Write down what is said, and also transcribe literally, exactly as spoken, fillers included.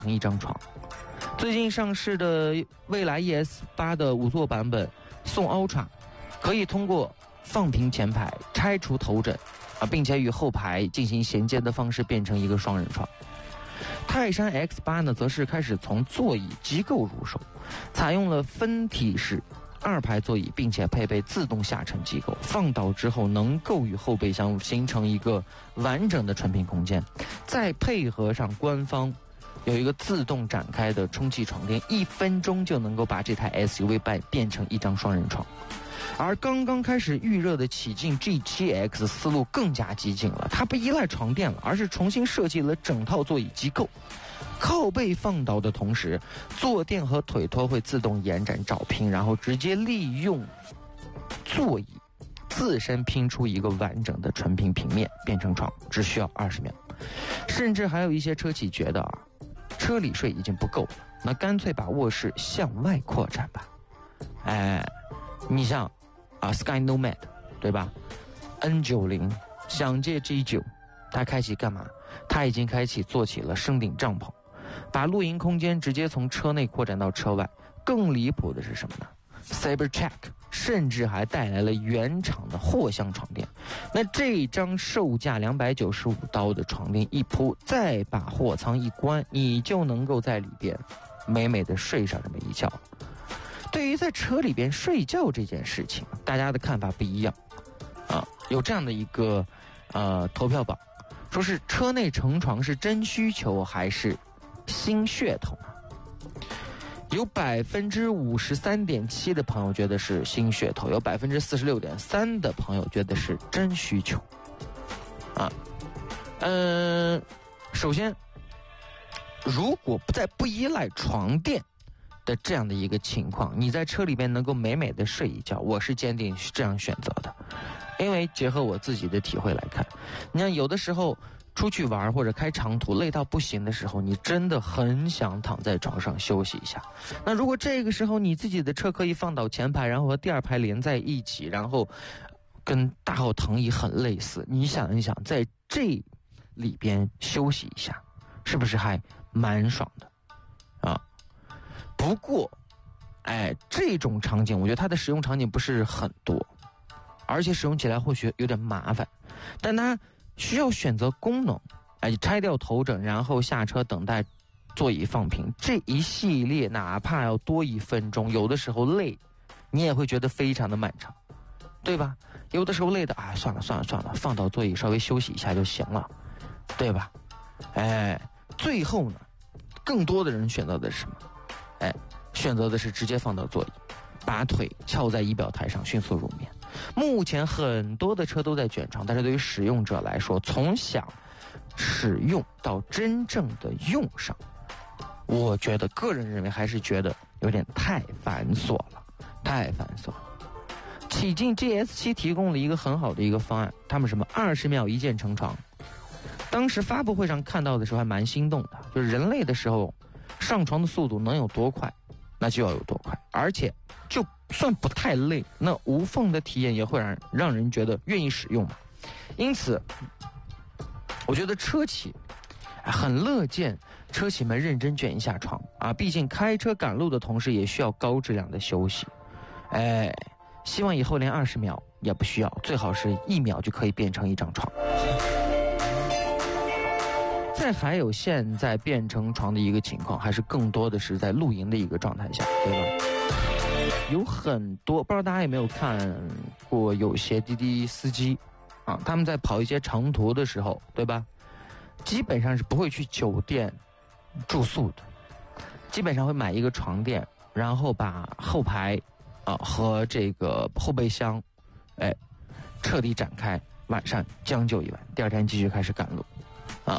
一张床。最近上市的蔚来 E S 八的五座版本宋 Ultra， 可以通过放平前排、拆除头枕啊，并且与后排进行衔接的方式变成一个双人床。泰山 X 八 呢，则是开始从座椅机构入手，采用了分体式二排座椅，并且配备自动下沉机构，放倒之后能够与后备箱形成一个完整的纯平空间，再配合上官方有一个自动展开的充气床垫，一分钟就能够把这台 S U V 变变成一张双人床。而刚刚开始预热的启劲 G 七 X 思路更加激进了，它不依赖床垫了，而是重新设计了整套座椅机构。靠背放倒的同时，坐垫和腿托会自动延展找平，然后直接利用座椅自身拼出一个完整的纯平平面变成床，只需要二十秒。甚至还有一些车企觉得啊，车里睡已经不够了，那干脆把卧室向外扩展吧。哎，你像啊 Sky Nomad 对吧 N 九十 想借 G 九， 它开启干嘛？它已经开启做起了升顶帐篷，把露营空间直接从车内扩展到车外。更离谱的是什么呢？ Cybertruck 甚至还带来了原厂的货箱床垫。那这张售价两百九十五刀的床垫一铺，再把货仓一关，你就能够在里边美美的睡上这么一觉。对于在车里边睡觉这件事情，大家的看法不一样啊。有这样的一个呃投票榜，说是车内成床是真需求还是新噱头呢？有百分之五十三点七的朋友觉得是新噱头，有百分之四十六点三的朋友觉得是真需求。啊，嗯，首先，如果在不依赖床垫的这样的一个情况，你在车里边能够美美的睡一觉，我是坚定这样选择的。因为结合我自己的体会来看，你看有的时候出去玩或者开长途累到不行的时候，你真的很想躺在床上休息一下。那如果这个时候你自己的车可以放倒前排，然后和第二排连在一起，然后跟大号躺椅很类似，你想一想在这里边休息一下，是不是还蛮爽的啊？不过哎，这种场景我觉得它的使用场景不是很多，而且使用起来或许有点麻烦，但它需要选择功能，哎，拆掉头枕，然后下车等待座椅放平，这一系列哪怕要多一分钟，有的时候累，你也会觉得非常的漫长，对吧？有的时候累的啊，算了算了算了，放到座椅稍微休息一下就行了，对吧？哎，最后呢，更多的人选择的是什么？哎，选择的是直接放到座椅，把腿翘在仪表台上，迅速入眠。目前很多的车都在卷床，但是对于使用者来说，从想使用到真正的用上，我觉得个人认为还是觉得有点太繁琐了，太繁琐了。启劲 G S 七 提供了一个很好的一个方案，他们什么二十秒一键成床。当时发布会上看到的时候还蛮心动的，就是人类的时候上床的速度能有多快，那就要有多快，而且就算不太累，那无缝的体验也会让让人觉得愿意使用嘛。因此，我觉得车企很乐见车企们认真卷一下床啊，毕竟开车赶路的同时也需要高质量的休息。哎，希望以后连二十秒也不需要，最好是一秒就可以变成一张床。再还有现在变成床的一个情况，还是更多的是在露营的一个状态下，对吧？有很多不知道大家有没有看过，有些滴滴司机啊，他们在跑一些长途的时候，对吧？基本上是不会去酒店住宿的，基本上会买一个床垫，然后把后排啊和这个后备箱，哎，彻底展开，晚上将就一晚，第二天继续开始赶路。